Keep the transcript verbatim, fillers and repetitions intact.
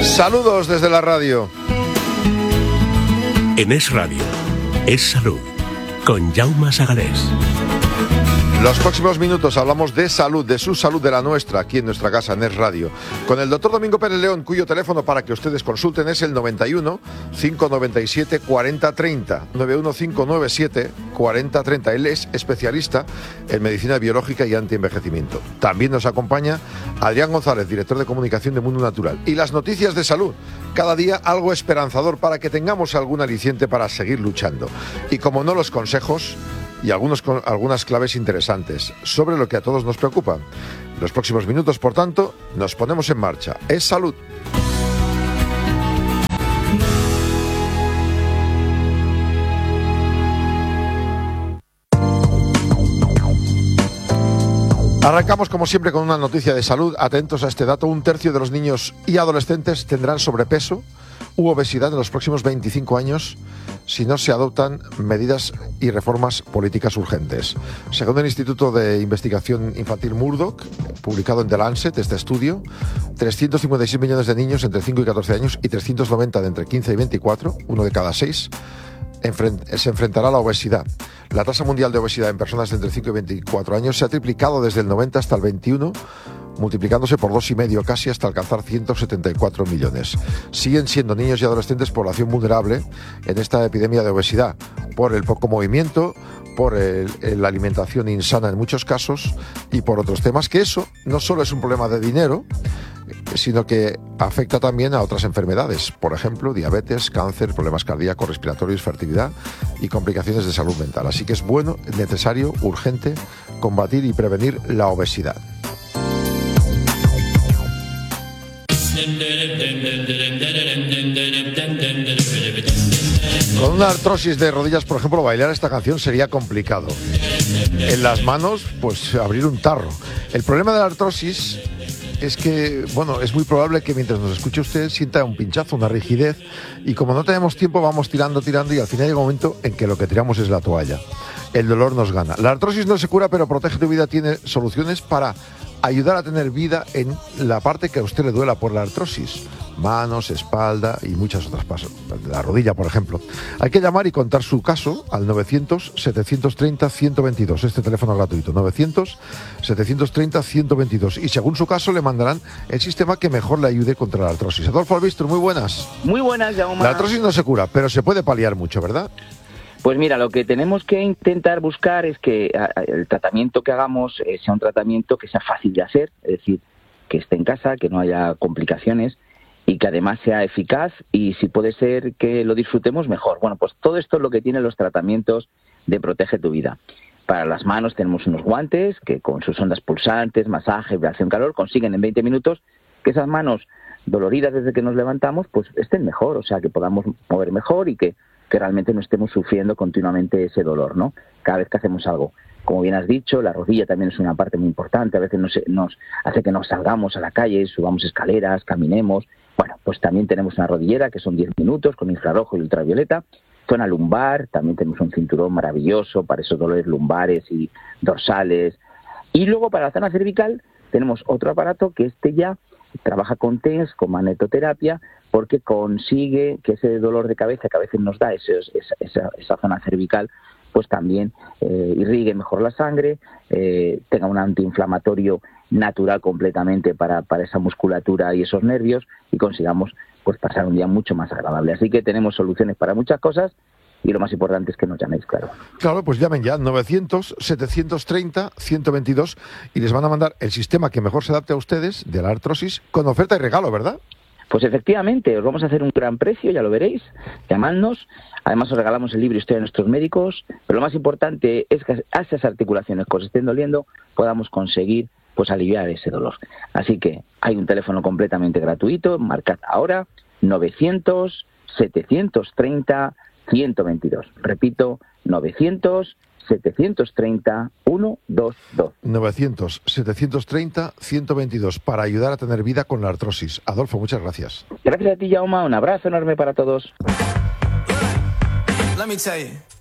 Saludos desde la radio. En Es Radio, Es Salud, con Jaume Sagalés. Los próximos minutos hablamos de salud, de su salud, de la nuestra, aquí en nuestra casa, en Es Radio, con el doctor Domingo Pérez León, cuyo teléfono para que ustedes consulten es el noventa y uno, cinco noventa y siete, cuarenta treinta, noventa y uno, cinco noventa y siete, cuarenta treinta. Él es especialista en medicina biológica y antienvejecimiento. También nos acompaña Adrián González, director de comunicación de Mundo Natural. Y las noticias de salud, cada día algo esperanzador para que tengamos algún aliciente para seguir luchando. Y como no, los consejos y algunos, algunas claves interesantes sobre lo que a todos nos preocupa. En los próximos minutos, por tanto, nos ponemos en marcha. Es salud. Arrancamos como siempre con una noticia de salud. Atentos a este dato: un tercio de los niños y adolescentes tendrán sobrepeso u obesidad en los próximos veinticinco años si no se adoptan medidas y reformas políticas urgentes. Según el Instituto de Investigación Infantil Murdoch, publicado en The Lancet, este estudio, trescientos cincuenta y seis millones de niños entre cinco y catorce años y trescientos noventa de entre quince y veinticuatro, uno de cada seis, se enfrentará a la obesidad. La tasa mundial de obesidad en personas de entre cinco y veinticuatro años se ha triplicado desde el noventa hasta el veintiuno, multiplicándose por dos y medio casi hasta alcanzar ciento setenta y cuatro millones. Siguen siendo niños y adolescentes población vulnerable en esta epidemia de obesidad por el poco movimiento, por el, la alimentación insana en muchos casos y por otros temas, que eso no solo es un problema de dinero, sino que afecta también a otras enfermedades, por ejemplo, diabetes, cáncer, problemas cardíacos, respiratorios, fertilidad y complicaciones de salud mental. Así que es bueno, necesario, urgente combatir y prevenir la obesidad. Con una artrosis de rodillas, por ejemplo, bailar esta canción sería complicado. En las manos, pues abrir un tarro. El problema de la artrosis es que, bueno, es muy probable que mientras nos escuche usted sienta un pinchazo, una rigidez, y como no tenemos tiempo vamos tirando, tirando y al final llega un momento en que lo que tiramos es la toalla. El dolor nos gana. La artrosis no se cura, pero Protege tu Vida tiene soluciones para ayudar a tener vida en la parte que a usted le duela por la artrosis. Manos, espalda y muchas otras pasos. La rodilla, por ejemplo. Hay que llamar y contar su caso al novecientos, setecientos treinta, ciento veintidós. Este teléfono gratuito, novecientos, setecientos treinta, ciento veintidós. Y según su caso le mandarán el sistema que mejor le ayude contra la artrosis. Adolfo Albistur, muy buenas. Muy buenas, Jaume. La artrosis no se cura, pero se puede paliar mucho, ¿verdad? Pues mira, lo que tenemos que intentar buscar es que el tratamiento que hagamos sea un tratamiento que sea fácil de hacer, es decir, que esté en casa, que no haya complicaciones y que además sea eficaz y si puede ser que lo disfrutemos mejor. Bueno, pues todo esto es lo que tienen los tratamientos de Protege tu Vida. Para las manos tenemos unos guantes que con sus ondas pulsantes, masaje, vibración, calor, consiguen en veinte minutos que esas manos doloridas desde que nos levantamos pues estén mejor, o sea, que podamos mover mejor y que que realmente no estemos sufriendo continuamente ese dolor, ¿no? Cada vez que hacemos algo. Como bien has dicho, la rodilla también es una parte muy importante, a veces nos, nos hace que nos salgamos a la calle, subamos escaleras, caminemos. Bueno, pues también tenemos una rodillera que son diez minutos con infrarrojo y ultravioleta. Zona lumbar, también tenemos un cinturón maravilloso para esos dolores lumbares y dorsales. Y luego para la zona cervical tenemos otro aparato que este ya trabaja con T E N S, con magnetoterapia, porque consigue que ese dolor de cabeza que a veces nos da ese, esa, esa, esa zona cervical, pues también eh, irrigue mejor la sangre, eh, tenga un antiinflamatorio natural completamente para, para esa musculatura y esos nervios y consigamos pues pasar un día mucho más agradable. Así que tenemos soluciones para muchas cosas y lo más importante es que nos llaméis, claro. Claro, pues llamen ya, novecientos, setecientos treinta, ciento veintidós y les van a mandar el sistema que mejor se adapte a ustedes de la artrosis con oferta y regalo, ¿verdad? Pues efectivamente, os vamos a hacer un gran precio, ya lo veréis, llamadnos, además os regalamos el libro Historia de nuestros médicos, pero lo más importante es que a esas articulaciones que os estén doliendo podamos conseguir pues aliviar ese dolor. Así que hay un teléfono completamente gratuito, marcad ahora, novecientos, setecientos treinta, ciento veintidós. Repito, novecientos, setecientos treinta, ciento veintidós. novecientos, setecientos treinta, ciento veintidós para ayudar a tener vida con la artrosis. Adolfo, muchas gracias. Gracias a ti, Jaume. Un abrazo enorme para todos. Let me tell you.